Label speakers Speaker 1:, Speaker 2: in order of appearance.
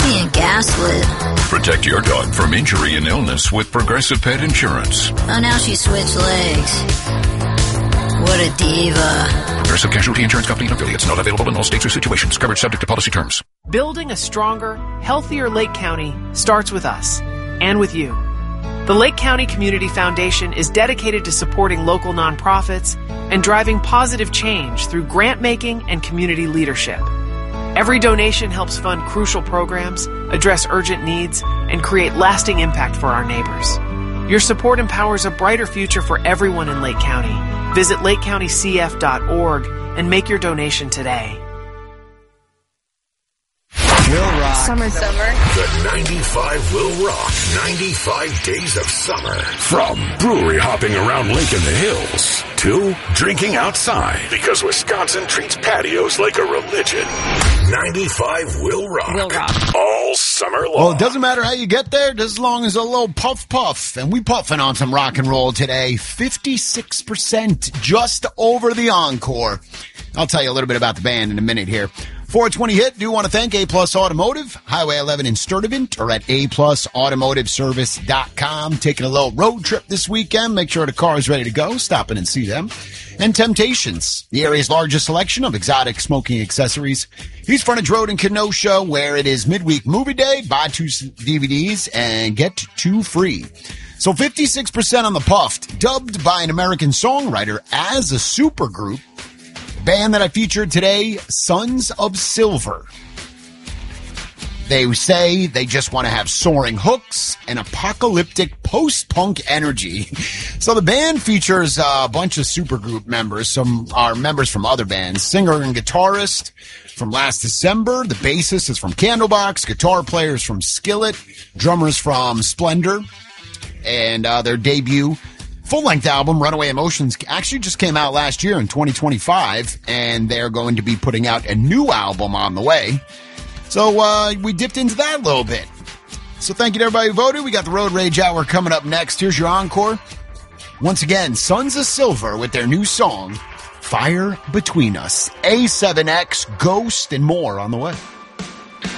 Speaker 1: being gaslit.
Speaker 2: Protect your dog from injury and illness with Progressive Pet Insurance.
Speaker 1: Oh, now she switched legs. What a diva.
Speaker 2: Progressive Casualty Insurance Company and affiliates. Not available in all states or situations. Coverage subject to policy terms.
Speaker 3: Building a stronger, healthier Lake County starts with us and with you. The Lake County Community Foundation is dedicated to supporting local nonprofits and driving positive change through grant making and community leadership. Every donation helps fund crucial programs, address urgent needs, and create lasting impact for our neighbors. Your support empowers a brighter future for everyone in Lake County. Visit lakecountycf.org and make your donation today.
Speaker 4: Will rock.
Speaker 5: Summer.
Speaker 6: The 95 will rock. 95 days of summer. From brewery hopping around Lake in the Hills to drinking outside because Wisconsin treats patios like a religion. 95 will rock.
Speaker 5: Will rock.
Speaker 6: All summer long.
Speaker 4: Well, it doesn't matter how you get there, just as long as a little puff. And we puffing on some rock and roll today. 56% just over the encore. I'll tell you a little bit about the band in a minute here. 420 hit. Do want to thank A-Plus Automotive, Highway 11 in Sturtevant, or at aplusautomotiveservice.com. Taking a little road trip this weekend. Make sure the car is ready to go. Stop in and see them. And Temptations, the area's largest selection of exotic smoking accessories. East Frontage Road in Kenosha, where it is midweek movie day. Buy 2 DVDs and get 2 free. So 56% on the Puffed, dubbed by an American songwriter as a supergroup. Band that I featured today, Sons of Silver. They say they just want to have soaring hooks and apocalyptic post-punk energy. So the band features a bunch of supergroup members. Some are members from other bands. Singer and guitarist from Last December. The bassist is from Candlebox. Guitar players from Skillet. Drummers from Splendor. And their debut full-length album, Runaway Emotions, actually just came out last year in 2025, and they're going to be putting out a new album on the way. So we dipped into that a little bit. So thank you to everybody who voted. We got the Road Rage Hour coming up next. Here's your encore. Once again, Sons of Silver with their new song, Fire Between Us. A7X, Ghost, and more on the way.